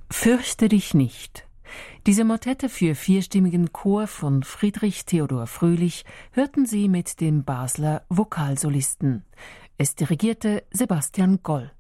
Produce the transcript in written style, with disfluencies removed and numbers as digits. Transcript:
Fürchte dich nicht. Diese Motette für vierstimmigen Chor von Friedrich Theodor Fröhlich hörten Sie mit den Basler Vokalsolisten. Es dirigierte Sebastian Goll.